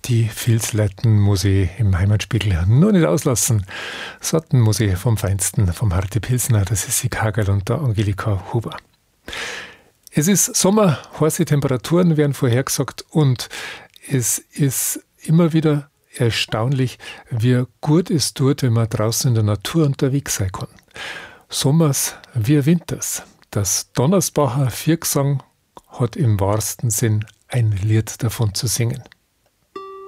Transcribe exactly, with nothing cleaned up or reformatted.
die Filzleiten muss ich im Heimatspiegel nur nicht auslassen. Sorten muss ich vom Feinsten, vom Harte Pilsner, das ist die Kagerl und der Angelika Huber. Es ist Sommer, heiße Temperaturen werden vorhergesagt und es ist immer wieder erstaunlich, wie gut es tut, wenn man draußen in der Natur unterwegs sein kann. Sommers wie Winters. Das Donnersbacher Viergesang hat im wahrsten Sinn ein Lied davon zu singen.